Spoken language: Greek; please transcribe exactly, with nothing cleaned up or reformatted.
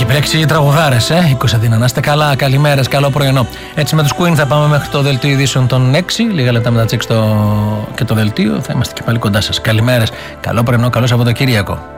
επιλέξει τραγουδάρες, ε, η Κωνσταντίνα. Να είστε καλά, καλημέρες, καλό πρωινό. Έτσι με τους Queen θα πάμε μέχρι το δελτίο ειδήσεων των έξι. Λίγα λεπτά μετά τις έξι το... και το δελτίο. Θα είμαστε και πάλι κοντά σας. Καλημέρες, καλό πρωινό, καλό Σαββατοκύριακο.